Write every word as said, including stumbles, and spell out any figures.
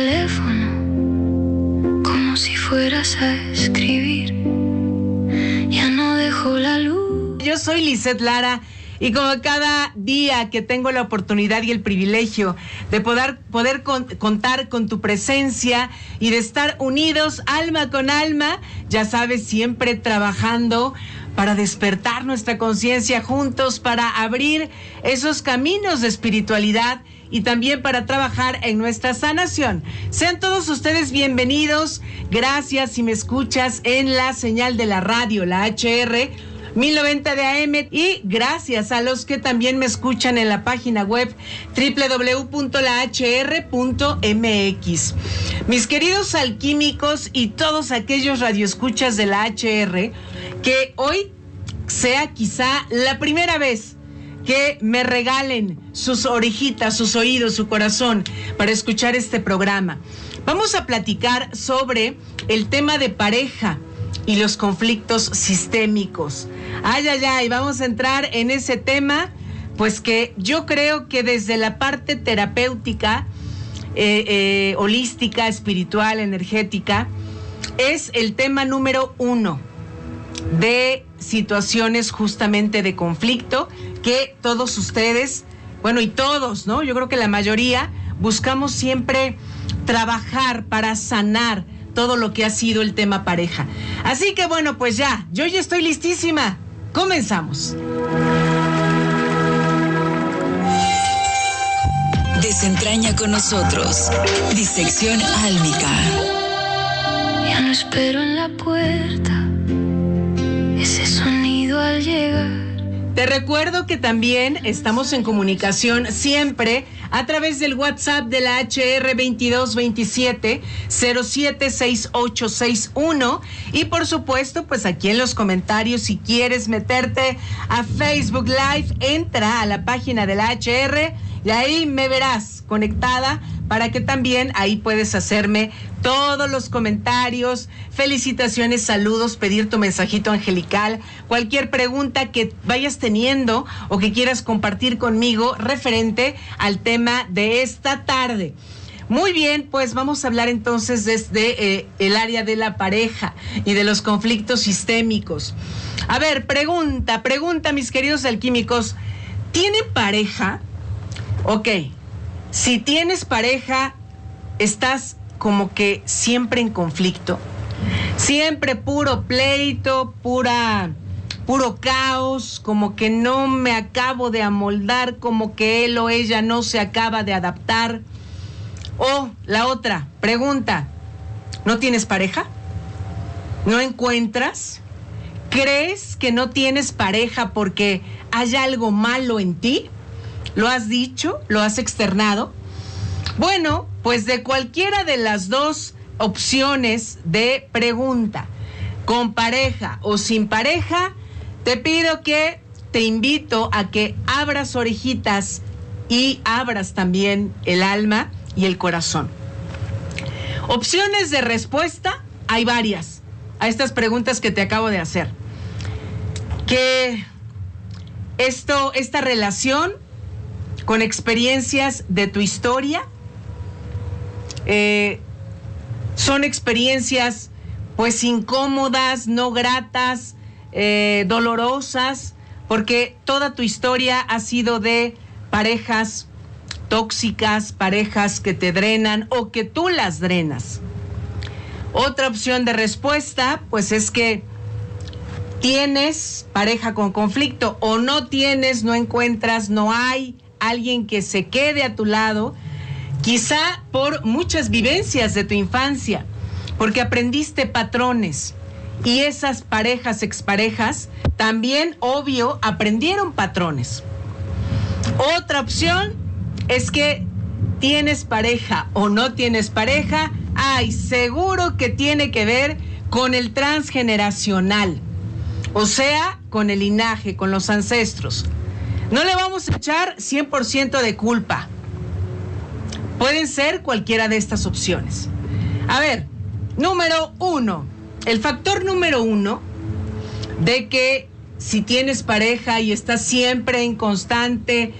Teléfono, como si fueras a escribir, ya no dejo la luz. Yo soy Lisette Lara y como cada día que tengo la oportunidad y el privilegio de poder, poder con, contar con tu presencia y de estar unidos alma con alma, ya sabes, siempre trabajando para despertar nuestra conciencia juntos, para abrir esos caminos de espiritualidad y también para trabajar en nuestra sanación. Sean todos ustedes bienvenidos. Gracias si me escuchas en la señal de la radio, la H R mil noventa de A M, y gracias a los que también me escuchan en la página web doble u doble u doble u punto la h r punto m x. Mis queridos alquímicos y todos aquellos radioescuchas de la H R, que hoy sea quizá la primera vez que me regalen sus orejitas, sus oídos, su corazón para escuchar este programa. Vamos a platicar sobre el tema de pareja y los conflictos sistémicos. Ay, ay, ay, vamos a entrar en ese tema, pues que yo creo que desde la parte terapéutica, eh, eh, holística, espiritual, energética, es el tema número uno de situaciones justamente de conflicto que todos ustedes, bueno, y todos, ¿no? Yo creo que la mayoría buscamos siempre trabajar para sanar todo lo que ha sido el tema pareja. Así que bueno, pues ya, yo ya estoy listísima. Comenzamos. Desentraña con nosotros. Disección álmica. Ya no espero en la puerta ese sonido al llegar. Te recuerdo que también estamos en comunicación siempre a través del WhatsApp de la H R veintidós veintisiete cero siete sesenta y ocho sesenta y uno, y por supuesto pues aquí en los comentarios, si quieres meterte a Facebook Live, entra a la página de la H R y ahí me verás conectada para que también ahí puedes hacerme todos los comentarios, felicitaciones, saludos, pedir tu mensajito angelical, cualquier pregunta que vayas teniendo o que quieras compartir conmigo referente al tema de esta tarde. Muy bien, pues vamos a hablar entonces desde eh, el área de la pareja y de los conflictos sistémicos. A ver, pregunta, pregunta, mis queridos alquímicos, ¿tienen pareja? Ok, si tienes pareja, estás como que siempre en conflicto, siempre puro pleito, pura, puro caos, como que no me acabo de amoldar, como que él o ella no se acaba de adaptar. O la otra pregunta, ¿no tienes pareja? ¿No encuentras? ¿Crees que no tienes pareja porque hay algo malo en ti? ¿Lo has dicho? ¿Lo has externado? Bueno, pues de cualquiera de las dos opciones de pregunta, con pareja o sin pareja, te pido que te invito a que abras orejitas y abras también el alma y el corazón. Opciones de respuesta, hay varias a estas preguntas que te acabo de hacer. Que esto, esta relación con experiencias de tu historia, eh, son experiencias pues incómodas, no gratas, eh, dolorosas, porque toda tu historia ha sido de parejas tóxicas, parejas que te drenan o que tú las drenas. Otra opción de respuesta pues es que tienes pareja con conflicto o no tienes, no encuentras, no hay alguien que se quede a tu lado, quizá por muchas vivencias de tu infancia, porque aprendiste patrones y esas parejas, exparejas, también, obvio, aprendieron patrones. Otra opción es que tienes pareja o no tienes pareja, ay, seguro que tiene que ver con el transgeneracional, o sea, con el linaje, con los ancestros. No le vamos a echar cien por ciento de culpa. Pueden ser cualquiera de estas opciones. A ver, número uno, el factor número uno de que si tienes pareja y estás siempre en constante